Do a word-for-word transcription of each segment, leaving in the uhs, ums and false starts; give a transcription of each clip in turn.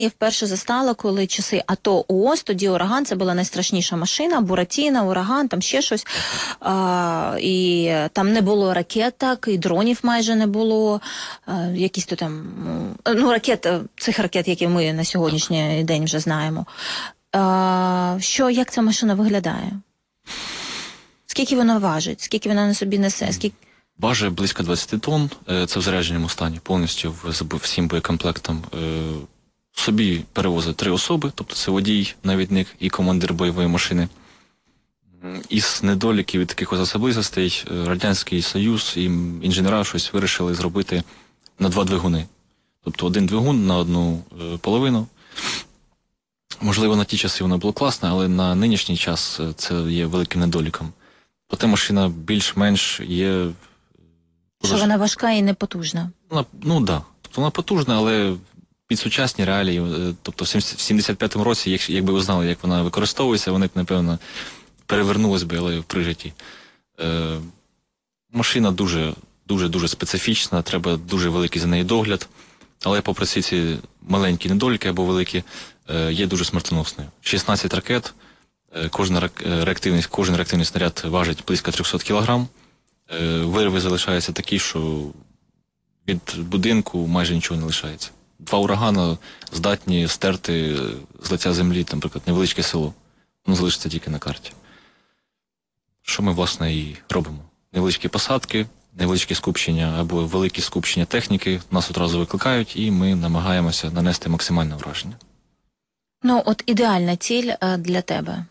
Я вперше застала, коли часи АТО ООС, тоді «Ураган» – це була найстрашніша машина, Буратіно, «Ураган», там ще щось. А, і там не було ракеток, і дронів майже не було. А, якісь то там, ну, ракет, цих ракет, які ми на сьогоднішній день вже знаємо. А, що, як ця машина виглядає? Скільки вона важить? Скільки вона на собі несе? Скільки... Важить близько двадцять тонн, це в зарядженому стані, повністю всім боєкомплектом. Собі перевозить три особи, тобто це водій, навідник і командир бойової машини. Із недоліків і таких особливостей Радянський Союз і інженера щось вирішили зробити на два двигуни. Тобто один двигун на одну половину. Можливо, на ті часи воно було класно, але на нинішній час це є великим недоліком. Проте машина більш-менш є... Що вона важка і непотужна? Вона, ну так, да. Тобто вона потужна, але під сучасні реалії, тобто в сімдесят п'ятому році, як, якби ви знали, як вона використовується, вони б, напевно, перевернулись би, але при житті. Е, машина дуже, дуже, дуже специфічна, треба дуже великий за неї догляд, але попри всі ці маленькі недоліки або великі, е, є дуже смертоносною. шістнадцять ракет, е, кожна реактивний, кожен реактивний снаряд важить близько триста кілограм. Е, вириви залишаються такі, що від будинку майже нічого не лишається. Два урагани здатні стерти з лиця землі, там, наприклад, невеличке село. Воно залишиться тільки на карті. Що ми, власне, і робимо? Невеличкі посадки, невеличкі скупчення або великі скупчення техніки нас одразу викликають, і ми намагаємося нанести максимальне враження. Ну, от ідеальна ціль для тебе?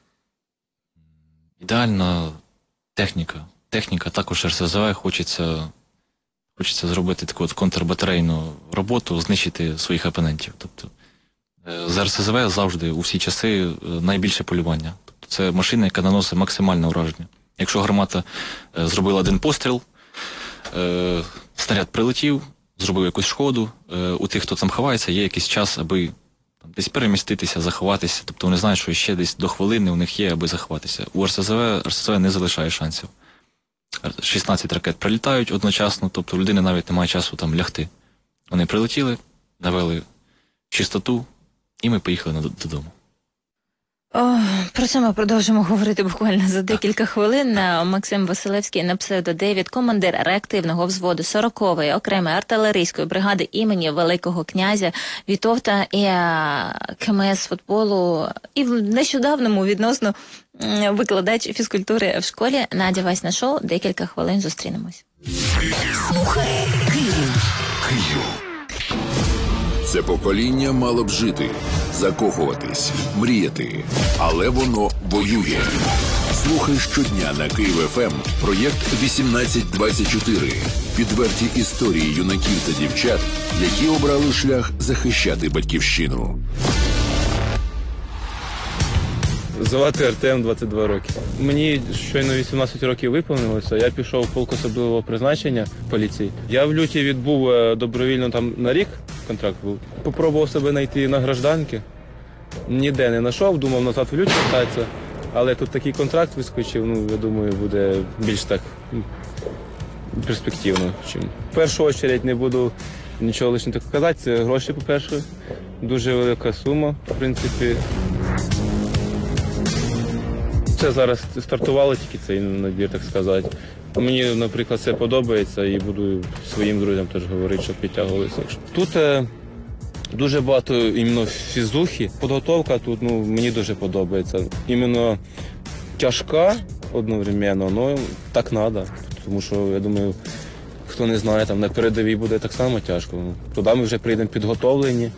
Ідеальна техніка. Техніка також ер ес зет ве хочеться... Хочеться зробити таку от контрбатарейну роботу, знищити своїх опонентів. Тобто з ер ес зет ве завжди у всі часи найбільше полювання. Тобто це машина, яка наносить максимальне ураження. Якщо гармата е, зробила один постріл, е, снаряд прилетів, зробив якусь шкоду, е, у тих, хто там ховається, є якийсь час, аби там, десь переміститися, заховатися. Тобто вони знають, що ще десь до хвилини у них є, аби заховатися. У ер ес зет ве, ер ес зет ве не залишає шансів. шістнадцять ракет прилітають одночасно, тобто у людини навіть немає часу там лягти. Вони прилетіли, навели чистоту, і ми поїхали додому. О, про це ми продовжимо говорити буквально за декілька хвилин. Максим Василевський на псевдо Девід, командир реактивного взводу сорокової окремої артилерійської бригади імені Великого князя Вітовта і КМС футболу. І в нещодавному відносно викладач фізкультури в школі. Надя Вась на шоу. Декілька хвилин зустрінемось. Слухай Київ. Київ. Це покоління мало б жити, закохуватись, мріяти, але воно воює. Слухай щодня на Київ еф ем проєкт вісімнадцять двадцять чотири. Відверті історії юнаків та дівчат, які обрали шлях захищати батьківщину. Звати Артем, двадцять два роки. Мені щойно вісімнадцять років виповнилося, я пішов в полк особливого призначення поліції. Я в люті відбув добровільно там на рік, контракт був. Попробував себе знайти на гражданки, ніде не знайшов, думав назад в люті вертатися. Але тут такий контракт вискочив, ну, я думаю, буде більш так перспективно. Чим. В першу чергу не буду нічого лишнього казати, це гроші, по-перше, дуже велика сума, в принципі. Це зараз стартувало тільки цей набір, так сказати. Мені, наприклад, це подобається і буду своїм друзям теж говорити, щоб підтягувалися. Тут е, дуже багато іменно фізухи. Підготовка тут ну, мені дуже подобається. Іменно тяжка одновременно, але так треба. Тому що, я думаю, хто не знає, там на передовій буде так само тяжко. Туди ми вже прийдемо підготовлені.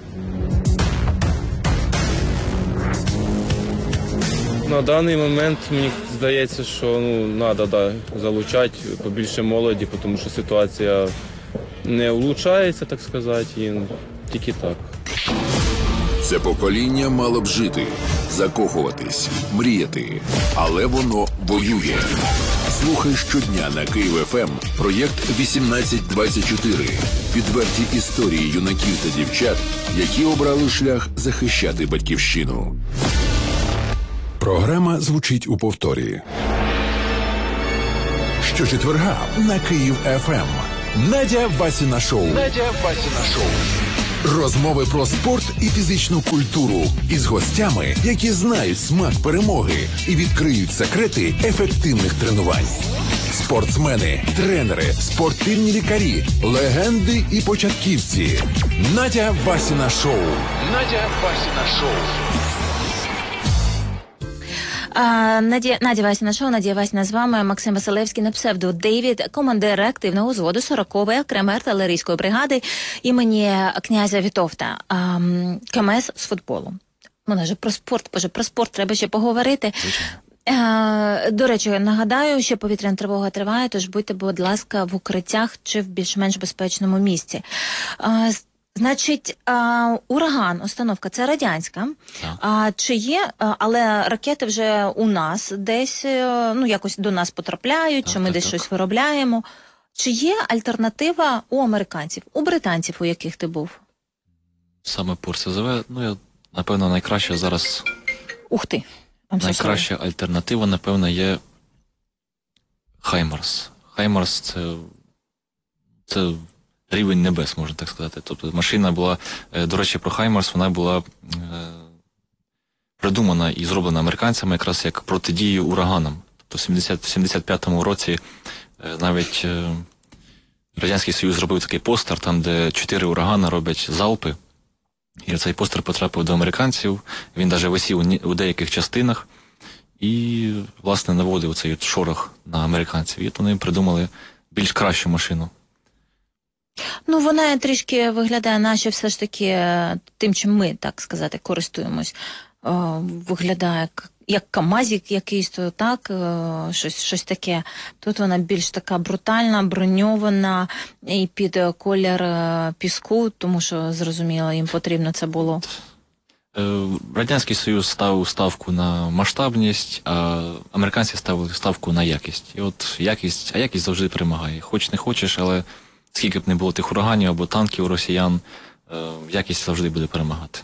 На даний момент мені здається, що ну, треба да, залучати побільше молоді, тому що ситуація не влучається, так сказати, і ну, тільки так. Це покоління мало б жити, закохуватись, мріяти, але воно воює. Слухай щодня на Київ еф ем проєкт вісімнадцять двадцять чотири. Відверті історії юнаків та дівчат, які обрали шлях захищати батьківщину. Програма звучить у повторі. Щочетверга на Київ еф ем. Надя Васіна шоу. Надя Васіна шоу. Розмови про спорт і фізичну культуру із гостями, які знають смак перемоги і відкриють секрети ефективних тренувань. Спортсмени, тренери, спортивні лікарі, легенди і початківці. Надя Васіна шоу. Надя Васіна шоу. А, Надя, Надя Васіна шоу, Надя Васіна з вами, Максим Василевський на псевдо Дейвід, командир реактивного взводу сорокової окремої артилерійської бригади імені князя Вітовта, а, КМС з футболу. Вона ж про спорт, боже, про спорт треба ще поговорити. А, до речі, нагадаю, що повітряна тривога триває, тож будьте, будь ласка, в укриттях чи в більш-менш безпечному місці. А, Значить, а, ураган, установка, це радянська. А, чи є, а, але ракети вже у нас десь, ну, якось до нас потрапляють, так, чи ми так, десь так. щось виробляємо. Чи є альтернатива у американців, у британців, у яких ти був? Саме по РСЗВ, ну, я, напевно, найкраще зараз... Ух ти! Найкраща альтернатива, напевно, є Хаймарс. Хаймарс – це... це... рівень небес, можна так сказати. Тобто машина була, до речі, про Хаймарс, вона була е, придумана і зроблена американцями якраз як протидію ураганам. Тобто в сімдесят п'ятому році е, навіть е, Радянський Союз зробив такий постер, там, де чотири урагани роблять залпи. І цей постер потрапив до американців, він навіть висів у, у деяких частинах і, власне, наводив цей шорох на американців. І от вони придумали більш кращу машину. Ну, вона трішки виглядає, наче все ж таки тим, чим ми, так сказати, користуємось. О, виглядає як КамАЗик якийсь, то так, щось, щось таке. Тут вона більш така брутальна, броньована і під колір піску, тому що, зрозуміло, їм потрібно це було. Радянський Союз ставив ставку на масштабність, а американці ставили ставку на якість. І от якість, а якість завжди перемагає. Хоч не хочеш, але скільки б не було тих ураганів або танків у росіян, якість завжди буде перемагати.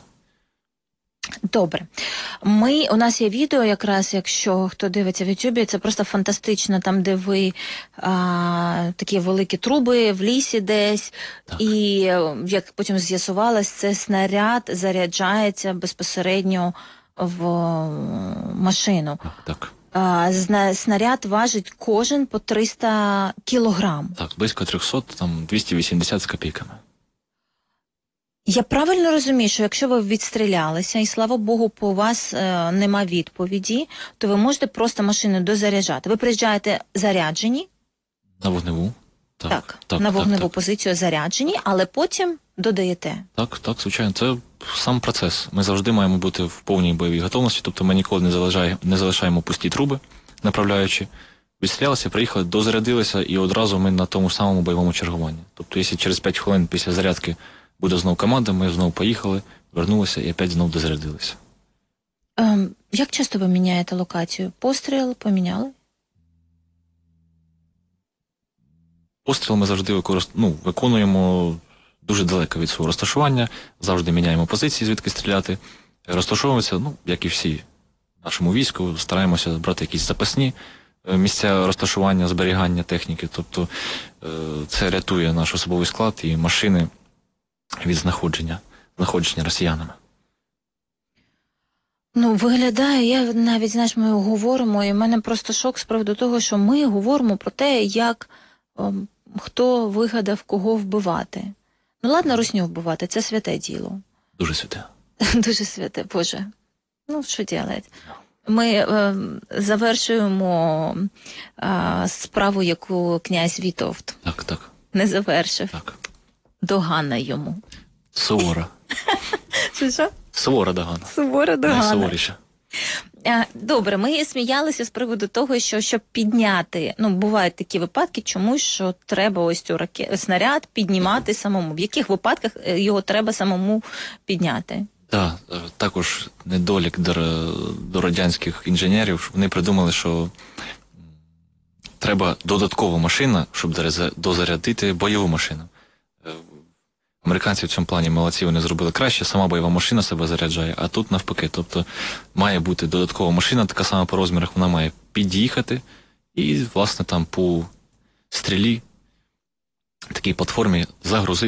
Добре. Ми, у нас є відео якраз, якщо хто дивиться в Ютубі, це просто фантастично, там, де ви а, такі великі труби в лісі десь, так. І, як потім з'ясувалось, це снаряд заряджається безпосередньо в машину. Так, так. А, снаряд важить кожен по триста кілограм. Так, близько триста, там двісті вісімдесят з копійками. Я правильно розумію, що якщо ви відстрілялися, і, слава Богу, по вас е, нема відповіді, то ви можете просто машину дозаряджати. Ви приїжджаєте заряджені. На вогневу. Так, так, так на вогневу так, позицію заряджені, але потім додаєте. Так, так, звичайно. Це сам процес. Ми завжди маємо бути в повній бойовій готовності, тобто ми ніколи не залишаємо, не залишаємо пусті труби, направляючи. Відстрілялися, приїхали, дозарядилися, і одразу ми на тому самому бойовому чергуванні. Тобто, якщо через п'ять хвилин після зарядки буде знову команда, ми знову поїхали, вернулися і опять знову дозарядилися. Ем, як часто ви міняєте локацію? Постріл поміняли? Постріл ми завжди використ... ну, виконуємо дуже далеко від свого розташування, завжди міняємо позиції, звідки стріляти. Розташовуємося, ну, як і всі в нашому війську, стараємося брати якісь запасні місця розташування, зберігання техніки. Тобто це рятує наш особовий склад і машини від знаходження, знаходження росіянами. Ну, виглядає, я навіть, знаєш, ми говоримо, і в мене просто шок з приводу того, що ми говоримо про те, як о, хто вигадав, кого вбивати. Ну, ладно, русню вбивати, це святе діло. Дуже святе. Дуже святе, Боже. Ну, що робити? Ми е, завершуємо е, справу, яку князь Вітовт так, так. не завершив. Так. Догана йому. Сувора. Що, що? Сувора догана. Сувора догана. Найсуворіша. Добре, ми сміялися з приводу того, що щоб підняти, ну, бувають такі випадки, чомусь, що треба ось цю ракет, снаряд піднімати самому. В яких випадках його треба самому підняти? Так, також недолік до, до радянських інженерів. Вони придумали, що треба додаткова машина, щоб дозарядити бойову машину. Американці в цьому плані молодці, вони зробили краще, сама бойова машина себе заряджає, а тут навпаки. Тобто має бути додаткова машина, така сама по розмірах, вона має під'їхати і, власне, там по стрілі, такій платформі загрузити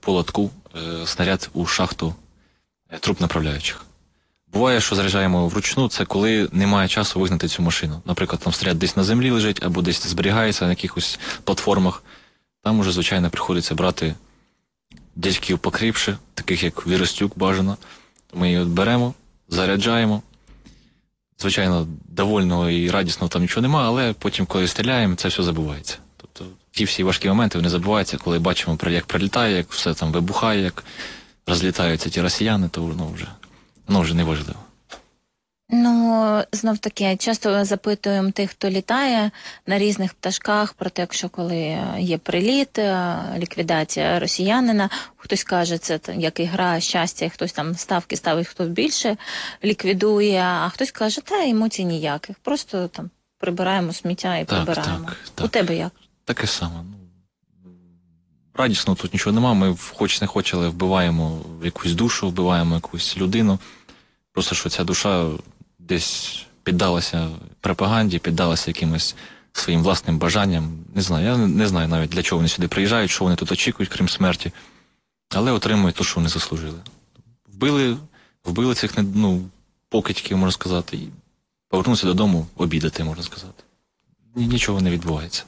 по лотку е, снаряд у шахту е, труб направляючих. Буває, що заряджаємо вручну, це коли немає часу вигнати цю машину. Наприклад, там снаряд десь на землі лежить, або десь зберігається на якихось платформах. Там уже, звичайно, приходиться брати дядьків покріпше, таких як Віростюк бажано. Ми її от беремо, заряджаємо. Звичайно, довольного і радісного там нічого немає, але потім, коли стріляємо, це все забувається. Тобто ті всі важкі моменти, вони забуваються, коли бачимо, як прилітає, як все там вибухає, як розлітаються ті росіяни, то воно вже, воно вже не важливо. Ну, знов таки, часто запитуємо тих, хто літає на різних пташках, про те, якщо коли є приліт, ліквідація росіянина, хтось каже, це як ігра щастя, і хтось там ставки ставить, хто більше ліквідує, а хтось каже, та емоцій ніяких, просто там прибираємо сміття і Так, прибираємо. так, так. У тебе як? Таке саме. Ну, радісно тут нічого нема, ми хоч не хоч, але вбиваємо в якусь душу, вбиваємо якусь людину. Просто що ця душа десь піддалася пропаганді, піддалася якимось своїм власним бажанням. Не знаю, я не знаю навіть, для чого вони сюди приїжджають, що вони тут очікують, крім смерті. Але отримують те, що вони заслужили. Вбили, вбили цих, ну, покидьків, можна сказати, і повернувся додому обідати, можна сказати. Нічого не відбувається.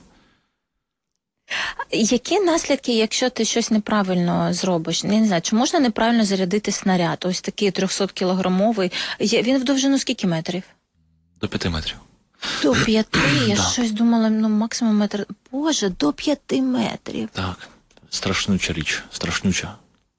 Які наслідки, якщо ти щось неправильно зробиш? Не, не знаю, чи можна неправильно зарядити снаряд? Ось такий трьохсоткілограмовий. Є- Він в довжину скільки метрів? До п'яти метрів. До п'яти? Я Да. щось думала, ну максимум метр. Боже, до п'яти метрів. Так, страшнюча річ, страшнюча.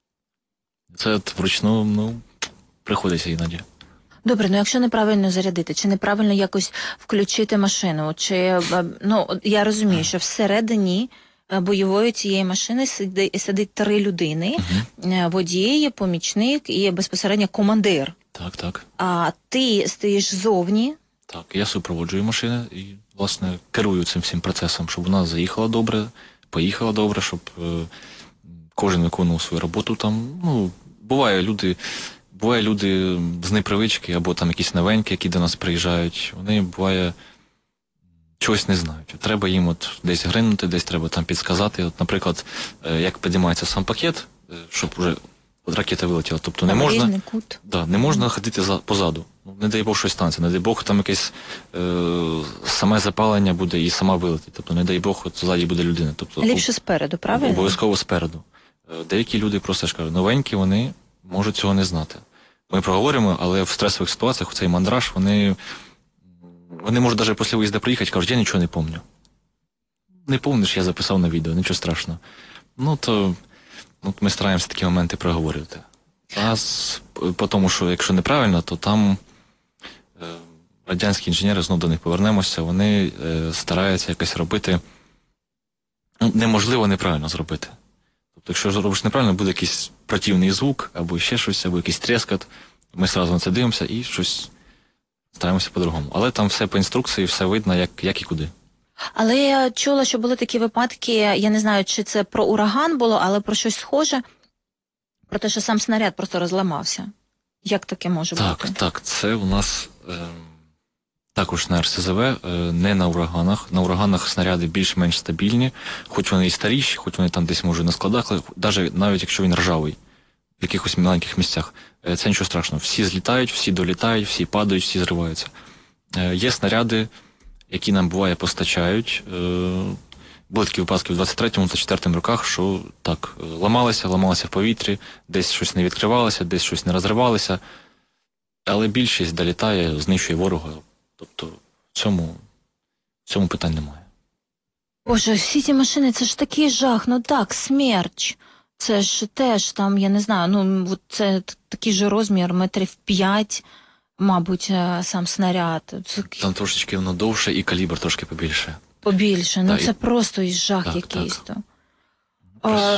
Це от вручну, ну, приходиться іноді. Добре, ну якщо неправильно зарядити, чи неправильно якось включити машину, чи, е, ну, от я розумію, що всередині е, бойової цієї машини сидить, сидить три людини, е, водій, помічник і безпосередньо командир. Так, так. А ти стоїш ззовні. Так, я супроводжую машину і, власне, керую цим всім процесом, щоб вона заїхала добре, поїхала добре, щоб е, кожен виконував свою роботу там. Ну, буває люди, буває люди з непривички, або там якісь новенькі, які до нас приїжджають, вони, буває, чогось не знають. Треба їм от десь гринути, десь треба там підсказати. От, наприклад, е, як підіймається сам пакет, е, щоб уже от ракета вилетіла. Тобто не там можна... різний кут. Да, не можна ходити за, позаду. Ну, не дай Бог щось станеться, не дай Бог там якесь е, саме запалення буде і сама вилетить. Тобто, не дай Бог, от ззаді буде людина. Тобто, Ліпше спереду, правильно? обов'язково спереду. Е, Деякі люди, просто я ж кажу, новенькі, вони можуть цього не знати. Ми проговоримо, але в стресових ситуаціях цей мандраж, вони, вони можуть навіть після виїзду приїхати, кажуть, я нічого не пам'ятаю. Не пам'ятаєш, я записав на відео, нічого страшного. Ну, то ну, ми стараємося такі моменти проговорювати. А з, по тому, що якщо неправильно, то там е, радянські інженери, знов до них повернемося, вони е, стараються якось робити, ну, неможливо неправильно зробити. Тобто, якщо зробиш неправильно, буде якийсь противний звук, або ще щось, або якийсь трескот, ми одразу на це дивимося і щось стараємося по-другому. Але там все по інструкції, все видно, як, як і куди. Але я чула, що були такі випадки, я не знаю, чи це про ураган було, але про щось схоже, про те, що сам снаряд просто розламався. Як таке може Так, бути? так, це у нас е, також на Ер Ес Зе Ве, е, не на ураганах. На ураганах снаряди більш-менш стабільні, хоч вони і старіші, хоч вони там десь, може, на складах, але навіть, навіть якщо він ржавий, в якихось маленьких місцях, е, це нічого страшного. Всі злітають, всі долітають, всі падають, всі зриваються. Е, є снаряди, які нам, буває, постачають. Е, були такі випадки в двадцять третьому - двадцять четвертому роках, що так, е, ламалися, ламалися в повітрі, десь щось не відкривалося, десь щось не розривалося, але більшість долітає, знищує ворога. Тобто в цьому, в цьому питань немає. Боже, всі ці машини, це ж такий жах, ну так, смерч. Це ж теж там, я не знаю, ну от це т- такий же розмір, метрів п'ять, мабуть, е, сам снаряд. Це Там трошечки воно довше і калібр трошки побільше. побільше, ну Та, і- це просто і жах Так, якийсь так. то. А,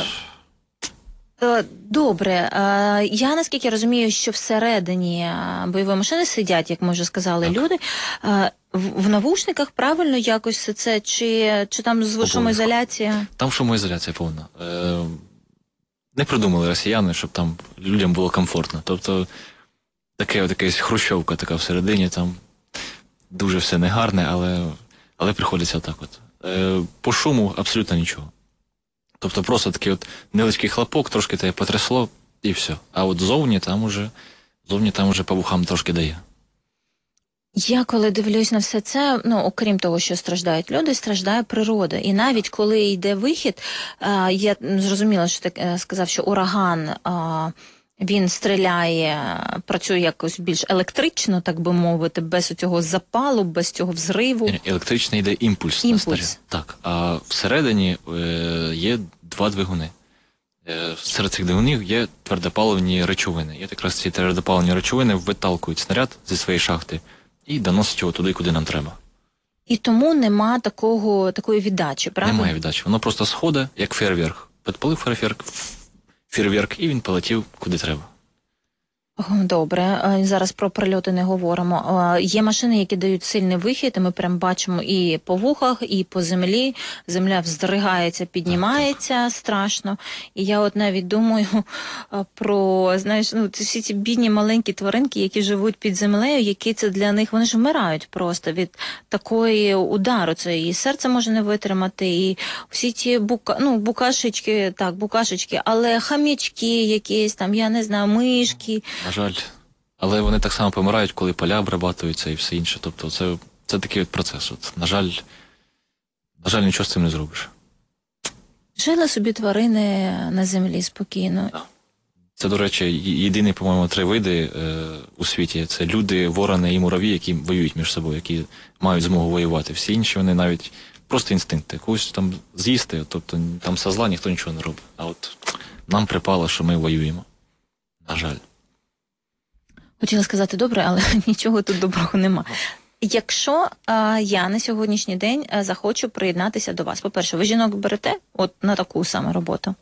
е, Добре, е, я наскільки розумію, що всередині е, бойової машини сидять, як ми вже сказали, Так. люди. Е, В, в навушниках правильно якось все це, чи, чи там з шумоізоляція? Там шумоізоляція повна. Е, не придумали росіяни, щоб там людям було комфортно. Тобто таке от якась хрущовка така всередині, там дуже все негарне, але, але приходиться отак от. Е, по шуму абсолютно нічого. Тобто просто такий от невеличкий хлопок, трошки тебе потрясло, і все. А от зовні там уже, зовні там уже по вухам трошки дає. Я коли дивлюсь на все це, ну, окрім того, що страждають люди, страждає природа. І навіть коли йде вихід, а, я зрозуміла, що ти е, сказав, що ураган, а, він стріляє, працює якось більш електрично, так би мовити, без цього запалу, без цього взриву. Електричний йде імпульс, Імпульс. на снаряд. Так. А всередині е, є два двигуни. Е, серед цих двигунів є твердопаливні речовини. І от якраз ці твердопаливні речовини виталкують снаряд зі своєї шахти і доносять його туди, куди нам треба. І тому нема такого, такої віддачі, правда? Немає віддачі. Воно просто сходить, як фейерверк. Підпалив фейерверк, фейерверк, і він полетів куди треба. Добре, е, зараз про прильоти не говоримо. Е, Є машини, які дають сильний вихід, і ми прям бачимо і по вухах, і по землі. Земля вздригається, піднімається страшно. І я от навіть думаю е, про, знаєш, ну, це всі ці бідні маленькі тваринки, які живуть під землею, які це для них, вони ж вмирають просто від такої удару. Це і серце може не витримати, і всі ті бука, ну, букашечки, так, букашечки, але хам'ячки якісь там, я не знаю, мишки. На жаль. Але вони так само помирають, коли поля обрабатуються і все інше. Тобто це, це такий от процес. От, на жаль, на жаль, нічого з цим не зробиш. Жили собі тварини на землі спокійно. Да. Це, до речі, є- єдині, по-моєму, три види е, у світі. Це люди, ворони і мураві, які воюють між собою, які мають змогу воювати. Всі інші, вони навіть просто інстинкти. Когось там з'їсти, тобто там со зла ніхто нічого не робить. А от нам припало, що ми воюємо. На жаль. Хотіла сказати добре, але нічого тут доброго нема. Якщо а, я на сьогоднішній день а, захочу приєднатися до вас, по-перше, ви жінок берете от на таку саме роботу?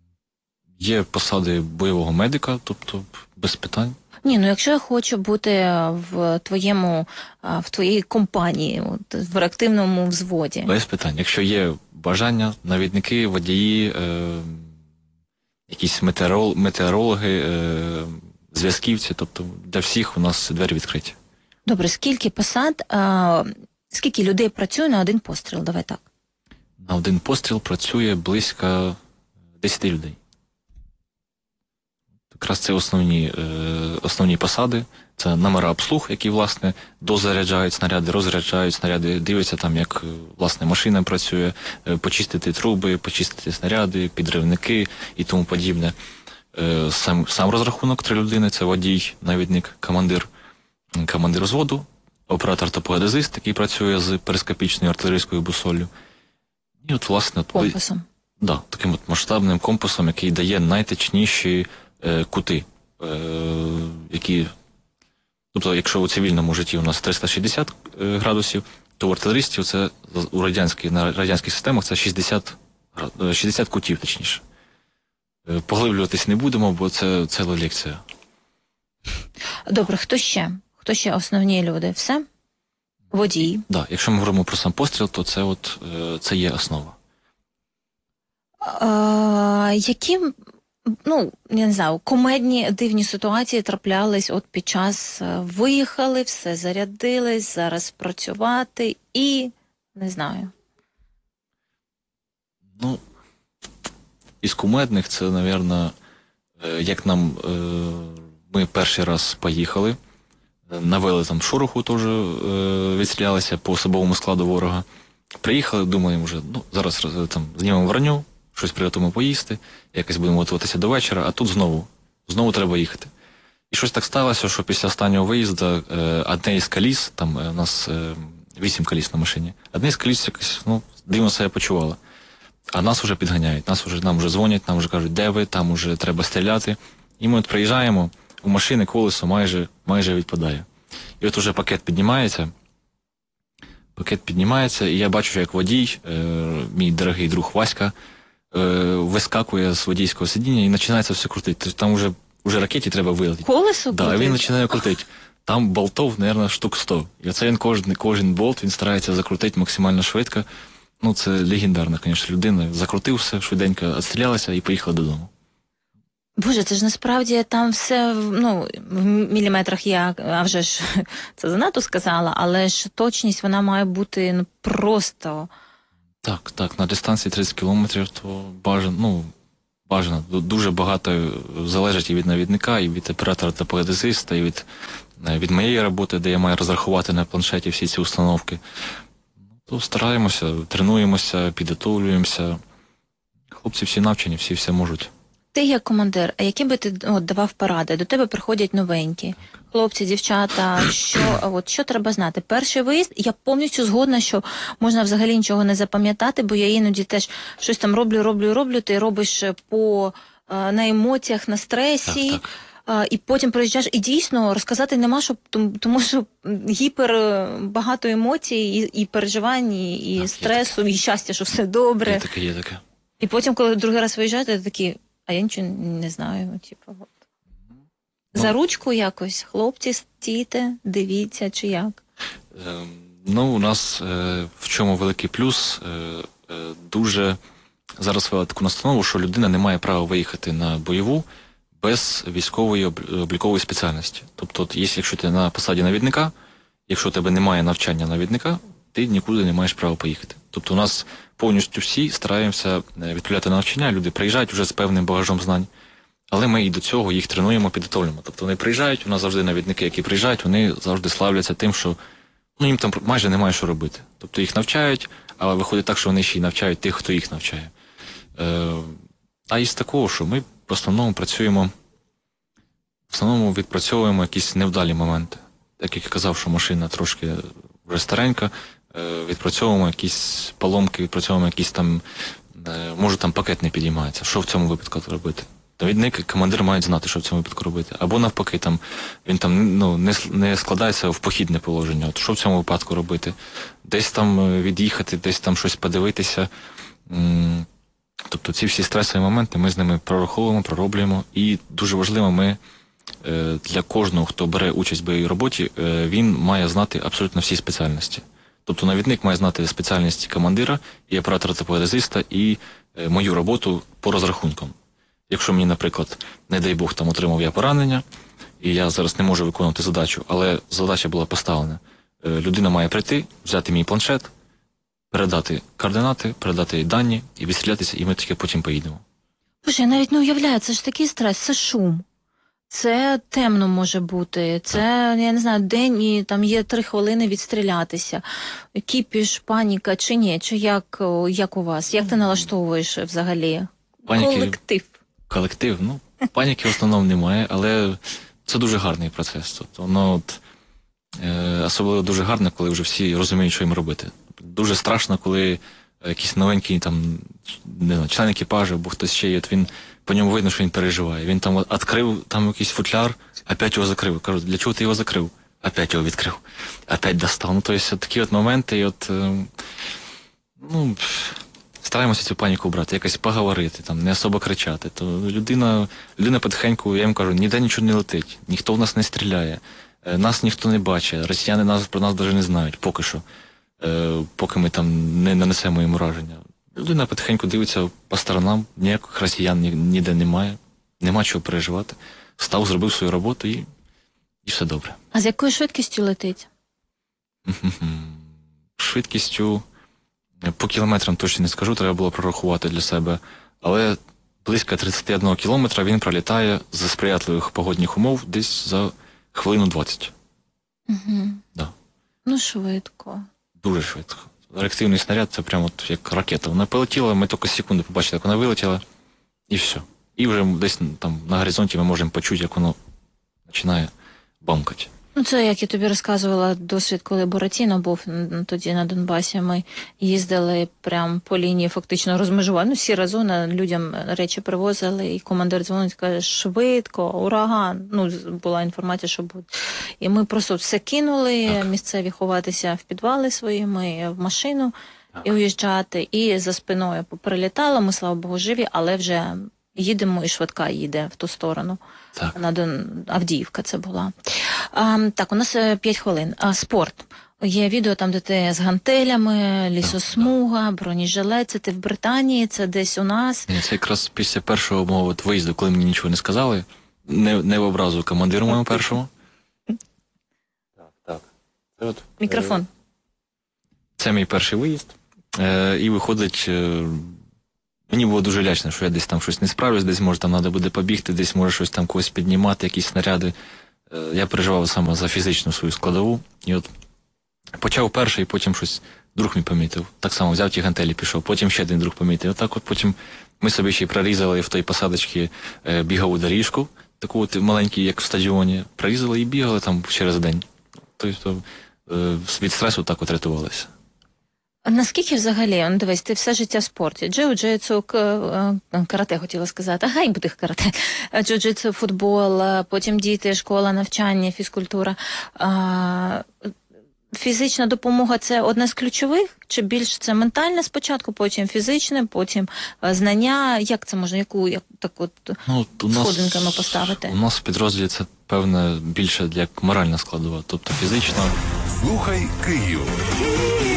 Є посади бойового медика, тобто без питань. Ні, ну якщо я хочу бути в твоєму, а, в твоїй компанії, от, в реактивному взводі. Без питань. Якщо є бажання, навідники, водії, е, якісь метеорол, метеорологи, е, зв'язківці, тобто для всіх у нас двері відкриті. Добре, скільки посад, а, скільки людей працює на один постріл? Давай так. На один постріл працює близько десяти людей. Якраз це основні, е, основні посади. Це номера обслуг, які, власне, дозаряджають снаряди, розряджають снаряди, дивляться там, як, власне, машина працює, е, почистити труби, почистити снаряди, підривники і тому подібне. Е, сам, сам розрахунок три людини – це водій, навідник, командир, командир взводу, оператор-топогеодезист, який працює з перископічною артилерійською бусоллю. І от, власне, от, Компасом. да, таким от масштабним компасом, який дає найточніші е, кути, е, які, тобто, якщо у цивільному житті у нас триста шістдесят е, градусів, то у артилеристів це у радянській, на радянських системах це шістдесят, град- е, шістдесят кутів, точніше. Е, поглиблюватись не будемо, бо це ціла лекція. Добре, хто ще? Хто ще основні люди? Все? Водій. Да, якщо ми говоримо про сам постріл, то це, от, е, це є основа. А, які, ну, я не знаю, комедні дивні ситуації траплялись от під час е, виїхали, все зарядились, зараз працювати і, не знаю. Ну, із кумедних це, мабуть, як нам, е, ми перший раз поїхали, навели там шороху теж, е, відстрілялися по особовому складу ворога. Приїхали, думаємо вже, ну, зараз е, там знімемо броню, щось приготуємо поїсти, якось будемо готуватися до вечора, а тут знову, знову треба їхати. І щось так сталося, що після останнього виїзду е, одне із коліс, там е, у нас е, вісім коліс на машині, одне із коліс якось, ну, дивно себе почувало. А нас вже підганяють, нас вже, нам вже дзвонять, нам вже кажуть, де ви, там вже треба стріляти. І ми от приїжджаємо, у машини колесо майже, майже відпадає. І от уже пакет піднімається, пакет піднімається, і я бачу, як водій, е, мій дорогий друг Васька, е, вискакує з водійського сидіння і починається все крутити. Тобто там вже, вже ракеті треба вилетіти. Колесо Да, і крутить? він починає крутити. Там болтов, мабуть, штук сто. І оце він кожен, кожен болт, він старається закрутити максимально швидко. Ну, це легендарна, звісно, людина. Закрутив все, швиденько відстрілялася і поїхала додому. Боже, це ж насправді там все, ну, в міліметрах я, а вже ж це занадто сказала, але ж точність, вона має бути, ну, просто... Так, так, на дистанції тридцять кілометрів, то бажано, ну, бажано. Дуже багато залежить і від навідника, і від оператора та геодезиста, і від, від моєї роботи, де я маю розрахувати на планшеті всі ці установки. То стараємося, тренуємося, підготовлюємося. Хлопці всі навчені, всі все можуть. Ти як командир, а які би ти от, давав поради? До тебе приходять новенькі хлопці, дівчата. Що, от, що треба знати? Перший виїзд, я повністю згодна, що можна взагалі нічого не запам'ятати, бо я іноді теж щось там роблю, роблю, роблю, ти робиш по, на емоціях, на стресі. Так, так. І потім приїжджаєш, і дійсно розказати нема, що, тому що гіпер багато емоцій, і, і переживань, і, і Так, стресу, і щастя, що все добре. Є таке, є таке. І потім, коли другий раз виїжджаєте, ти такі, а я нічого не знаю. Типу, от. Ну, За ручку якось, хлопці, стійте, дивіться, чи як? Е, ну, у нас е, в чому великий плюс, е, е, дуже зараз ввели таку настанову, що людина не має права виїхати на бойову без військової облікової спеціальності. Тобто, от, якщо ти на посаді навідника, якщо у тебе немає навчання навідника, ти нікуди не маєш права поїхати. Тобто у нас повністю всі стараємося відправляти на навчання, люди приїжджають вже з певним багажом знань, але ми і до цього їх тренуємо, підготовлюємо. Тобто вони приїжджають, у нас завжди навідники, які приїжджають, вони завжди славляться тим, що ну, їм там майже немає що робити. Тобто їх навчають, але виходить так, що вони ще й навчають тих, хто їх навчає. Е, а із такого, що ми в основному працюємо, в основному відпрацьовуємо якісь невдалі моменти. Так як я казав, що машина трошки вже старенька, е, відпрацьовуємо якісь поломки, відпрацьовуємо якісь там, е, може там пакет не підіймається. Що в цьому випадку робити? Навідник, командир мають знати, що в цьому випадку робити. Або навпаки, там, він там ну, не, не складається в похідне положення. От що в цьому випадку робити? Десь там від'їхати, десь там щось подивитися. М- тобто ці всі стресові моменти ми з ними прораховуємо, пророблюємо. І дуже важливо, ми е, для кожного, хто бере участь в бойовій роботі, е, він має знати абсолютно всі спеціальності. Тобто навідник має знати спеціальності командира, і оператора та геодезиста, і е, мою роботу по розрахункам. Якщо мені, наприклад, не дай Бог, там отримав я поранення, і я зараз не можу виконувати задачу, але задача була поставлена. Людина має прийти, взяти мій планшет, передати координати, передати дані і відстрілятися, і ми тільки потім поїдемо. Боже, я навіть не уявляю, це ж такий стрес, це шум. Це темно може бути, це, так. Я не знаю, день і там є три хвилини відстрілятися. Кіпіш, паніка чи ні? Чи як, як у вас? Як ти налаштовуєш взагалі Паніки... колектив? Колектив, ну, паніки в основному немає, але це дуже гарний процес. Тобто, воно от, е, особливо дуже гарно, коли вже всі розуміють, що їм робити. Дуже страшно, коли якийсь новенький там, не знаю, член екіпажу, або хтось ще є, от він, по ньому видно, що він переживає. Він там от, відкрив там якийсь футляр, опять його закрив. Кажуть, для чого ти його закрив? Опять його відкрив, опять достав. Ну, тобто, от такі от моменти, і от, е, ну, стараємося цю паніку брати, якось поговорити, там, не особо кричати. То людина, людина потихеньку, я їм кажу, ніде нічого не летить, ніхто в нас не стріляє, нас ніхто не бачить, росіяни нас, про нас навіть не знають, поки що, поки ми там не нанесемо їм ураження. Людина потихеньку дивиться по сторонам, ніяких росіян ніде немає, нема чого переживати. Став, зробив свою роботу і, і все добре. А з якою швидкістю летить? Швидкістю... По кілометрам точно не скажу, треба було прорахувати для себе. Але близько тридцять один кілометра він пролітає за сприятливих погодних умов десь за хвилину двадцять. Угу. Да. Ну, швидко. Дуже швидко. Реактивний снаряд — це прямо от як ракета. Вона полетіла, ми тільки секунду побачили, як вона вилетіла, і все. І вже десь там на горизонті ми можемо почути, як воно починає бамкати. Ну, це, як я тобі розказувала, досвід, коли Буратіно був тоді на Донбасі, ми їздили прямо по лінії фактично розмежування. Ну, сіра зона, людям речі привозили, і командир дзвонить, каже, швидко, ураган. Ну, була інформація, що буде. І ми просто все кинули, так. Місцеві ховатися в підвали свої, ми в машину так. І уїжджати. І за спиною прилітало, ми, слава Богу, живі, але вже їдемо, і швидка їде в ту сторону. Так. На Дон... Авдіївка це була. А, так, у нас п'ять хвилин. А, спорт. Є відео там, де ти з гантелями, лісосмуга, бронежилет. Це ти в Британії, це десь у нас. Ні, це якраз після першого мого виїзду, коли мені нічого не сказали. Не, не в образу командиру моєму першому. Так, так. Це от, Мікрофон. Це мій перший виїзд. Е, і виходить, е, мені було дуже лячно, що я десь там щось не справлюсь, десь може там треба буде побігти, десь може щось там когось піднімати, якісь снаряди. Е, я переживав саме за фізичну свою складову. І от почав перший, потім щось друг мій помітив. Так само взяв ті гантелі, пішов, потім ще один друг помітив. Отак от потім ми собі ще й прорізали в той посадочці е, бігову доріжку, таку от маленьку, як в стадіоні. Прорізали і бігали там через день. Тобто е, від стресу так от рятувалися. А наскільки взагалі, ну дивись, ти все життя в спорті, джиу-джитсу, к- е, карате хотіла сказати, ага, і буде карате, джиу-джитсу, футбол, е, потім діти, школа, навчання, фізкультура. А, фізична допомога – це одне з ключових? Чи більш це ментальне спочатку, потім фізичне, потім е, знання? Як це можна, яку як, так от Ну, у нас, сходинками поставити? У нас в підрозділі це, певне, більше як моральна складова, тобто фізично. Слухай Київ.